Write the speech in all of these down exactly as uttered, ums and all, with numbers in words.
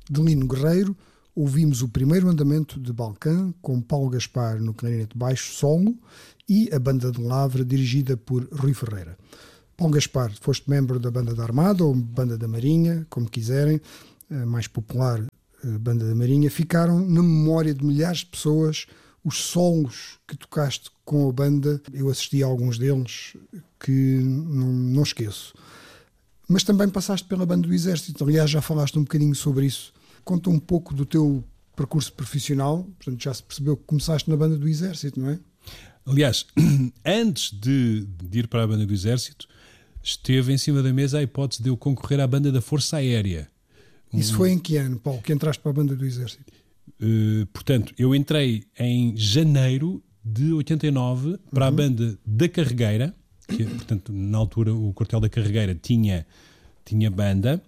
De Lino Guerreiro, ouvimos o primeiro andamento de Balcã, com Paulo Gaspar no clarinete baixo solo e a Banda de Lavra, dirigida por Rui Ferreira. Paulo Gaspar, foste membro da Banda da Armada ou Banda da Marinha, como quiserem, a mais popular a Banda da Marinha. Ficaram na memória de milhares de pessoas os solos que tocaste com a banda. Eu assisti a alguns deles que não, não esqueço. Mas também passaste pela Banda do Exército. Aliás, já falaste um bocadinho sobre isso. Conta um pouco do teu percurso profissional. Portanto, já se percebeu que começaste na Banda do Exército, não é? Aliás, antes de, de ir para a Banda do Exército, esteve em cima da mesa a hipótese de eu concorrer à Banda da Força Aérea. Isso um... foi em que ano, Paulo, que entraste para a Banda do Exército? Uh, portanto, eu entrei em janeiro de oitenta e nove para uhum. a Banda da Carregueira, que, portanto, na altura o quartel da Carregueira tinha, tinha banda,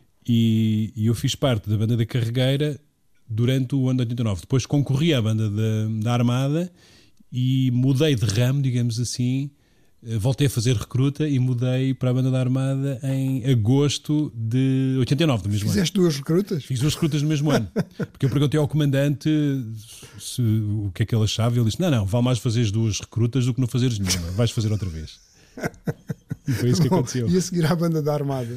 e, e eu fiz parte da Banda da Carregueira durante o ano de oitenta e nove. Depois concorri à Banda da, da Armada e mudei de ramo, digamos assim. Voltei a fazer recruta e mudei para a Banda da Armada em agosto de oitenta e nove, do mesmo ano. Fizeste duas recrutas? Fiz duas recrutas no mesmo ano. Porque eu perguntei ao comandante se, o que é que ele achava, e ele disse: não, não, vale mais fazeres duas recrutas do que não fazeres nenhuma, vais fazer outra vez. E foi isso que Bom, aconteceu. E a seguir à Banda da Armada?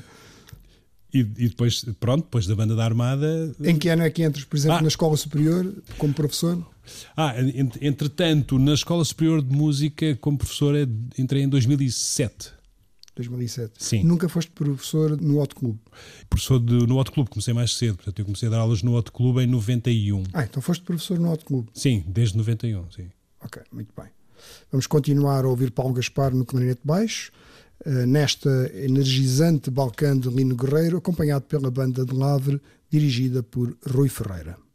E, e depois, pronto, depois da Banda da Armada... Em que ano é que entras, por exemplo, ah, na Escola Superior, como professor? Ah, entretanto, na Escola Superior de Música, como professor, entrei em dois mil e sete. dois mil e sete. Sim. Nunca foste professor no Hot Club? Professor de, no Hot Club, comecei mais cedo. Portanto, eu comecei a dar aulas no Hot Club em noventa e um. Ah, então foste professor no Hot Club? Sim, desde noventa e um, sim. Ok, muito bem. Vamos continuar a ouvir Paulo Gaspar no clarinete baixo, nesta energizante Balcã de Lino Guerreiro, acompanhado pela Banda de Lavra, dirigida por Rui Ferreira.